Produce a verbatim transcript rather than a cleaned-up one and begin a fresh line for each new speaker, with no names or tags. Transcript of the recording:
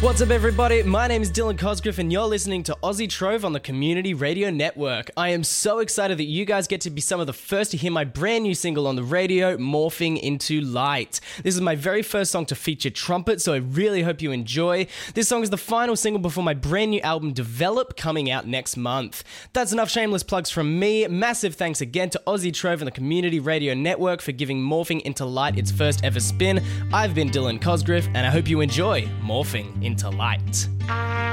What's up, everybody? My name is Dylan Cosgriff, and you're listening to Aussie Trove on the Community Radio Network. I am so excited that you guys get to be some of the first to hear my brand new single on the radio, Morphing Into Light. This is my very first song to feature trumpet, so I really hope you enjoy. This song is the final single before my brand new album, Develop, coming out next month. That's enough shameless plugs from me. Massive thanks again to Aussie Trove and the Community Radio Network for giving Morphing Into Light its first ever spin. I've been Dylan Cosgriff, and I hope you enjoy Morphing Into Light.